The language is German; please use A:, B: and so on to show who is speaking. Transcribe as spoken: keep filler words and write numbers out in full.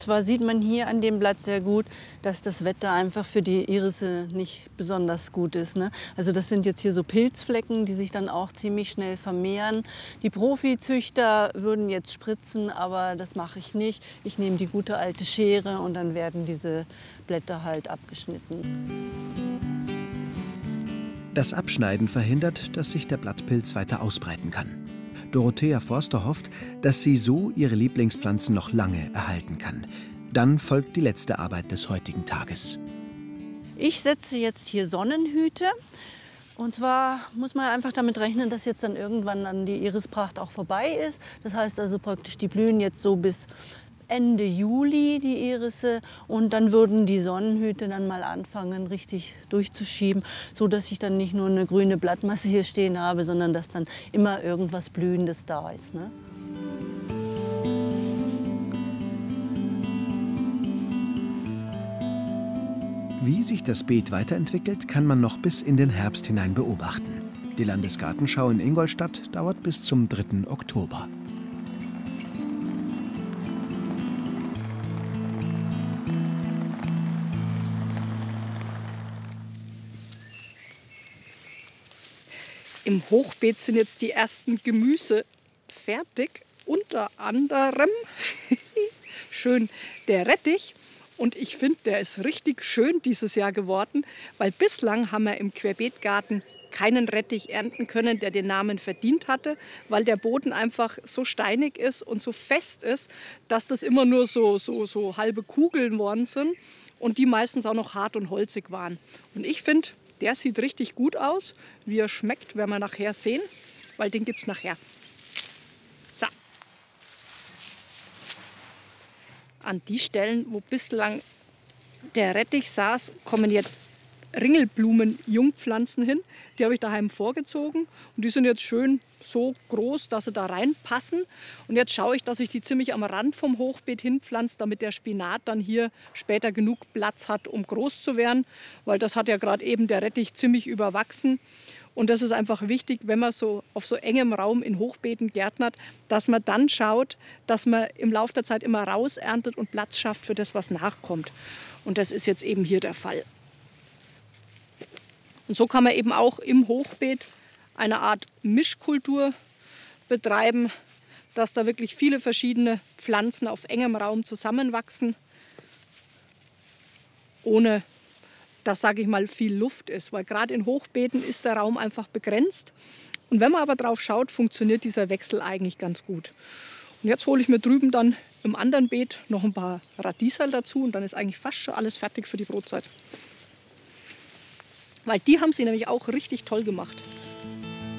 A: Zwar sieht man hier an dem Blatt sehr gut, dass das Wetter einfach für die Irisse nicht besonders gut ist, ne? Also das sind jetzt hier so Pilzflecken, die sich dann auch ziemlich schnell vermehren. Die Profizüchter würden jetzt spritzen, aber das mache ich nicht. Ich nehme die gute alte Schere und dann werden diese Blätter halt abgeschnitten.
B: Das Abschneiden verhindert, dass sich der Blattpilz weiter ausbreiten kann. Dorothea Forster hofft, dass sie so ihre Lieblingspflanzen noch lange erhalten kann. Dann folgt die letzte Arbeit des heutigen Tages.
A: Ich setze jetzt hier Sonnenhüte. Und zwar muss man einfach damit rechnen, dass jetzt dann irgendwann dann die Irispracht auch vorbei ist. Das heißt also praktisch, die blühen jetzt so bis Ende Juli, die Irisse. Und dann würden die Sonnenhüte dann mal anfangen, richtig durchzuschieben, so dass ich dann nicht nur eine grüne Blattmasse hier stehen habe, sondern dass dann immer irgendwas Blühendes da ist, ne?
B: Wie sich das Beet weiterentwickelt, kann man noch bis in den Herbst hinein beobachten. Die Landesgartenschau in Ingolstadt dauert bis zum dritten Oktober.
C: Im Hochbeet sind jetzt die ersten Gemüse fertig, unter anderem schön der Rettich. Und ich finde, der ist richtig schön dieses Jahr geworden, weil bislang haben wir im Querbeetgarten keinen Rettich ernten können, der den Namen verdient hatte, weil der Boden einfach so steinig ist und so fest ist, dass das immer nur so, so, so halbe Kugeln worden sind und die meistens auch noch hart und holzig waren. Und ich finde, der sieht richtig gut aus. Wie er schmeckt, werden wir nachher sehen, weil den gibt es nachher. So. An die Stellen, wo bislang der Rettich saß, kommen jetzt Ringelblumen-Jungpflanzen hin. Die habe ich daheim vorgezogen und die sind jetzt schön so groß, dass sie da reinpassen. Und jetzt schaue ich, dass ich die ziemlich am Rand vom Hochbeet hinpflanze, damit der Spinat dann hier später genug Platz hat, um groß zu werden. Weil das hat ja gerade eben der Rettich ziemlich überwachsen. Und das ist einfach wichtig, wenn man so auf so engem Raum in Hochbeeten gärtnert, dass man dann schaut, dass man im Laufe der Zeit immer rauserntet und Platz schafft für das, was nachkommt. Und das ist jetzt eben hier der Fall. Und so kann man eben auch im Hochbeet eine Art Mischkultur betreiben, dass da wirklich viele verschiedene Pflanzen auf engem Raum zusammenwachsen, ohne dass, sage ich mal, viel Luft ist. Weil gerade in Hochbeeten ist der Raum einfach begrenzt. Und wenn man aber drauf schaut, funktioniert dieser Wechsel eigentlich ganz gut. Und jetzt hole ich mir drüben dann im anderen Beet noch ein paar Radieserl dazu und dann ist eigentlich fast schon alles fertig für die Brotzeit. Weil die haben sie nämlich auch richtig toll gemacht.